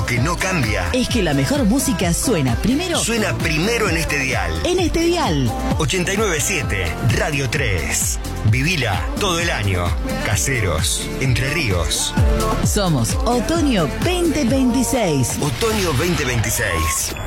que no cambia es que la mejor música suena primero en este dial. En este dial. 89.7 Radio 3. Vivila todo el año. Caseros, Entre Ríos. Somos Otoño 2026. Otoño 2026.